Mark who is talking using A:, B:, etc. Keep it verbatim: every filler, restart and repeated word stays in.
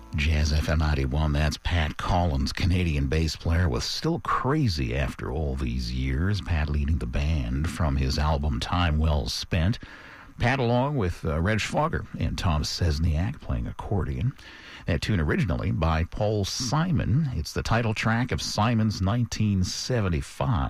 A: Jazz F M ninety-one, that's Pat Collins, Canadian bass player, was still crazy after all these years. Pat leading the band from his album Time Well Spent. Pat along with uh, Reg Fogger and Tom Sesniak playing accordion. That tune originally by Paul Simon. It's the title track of Simon's nineteen seventy-five